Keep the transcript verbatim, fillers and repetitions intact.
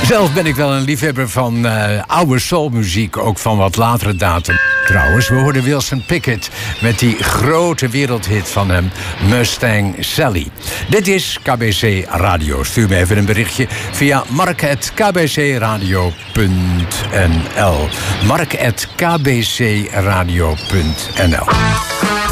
Zelf ben ik wel een liefhebber van uh, oude soulmuziek, ook van wat latere datum. Trouwens, we hoorden Wilson Pickett met die grote wereldhit van hem, Mustang Sally. Dit is K B C Radio. Stuur me even een berichtje via mark at k b c radio punt n l. mark at k b c radio punt n l.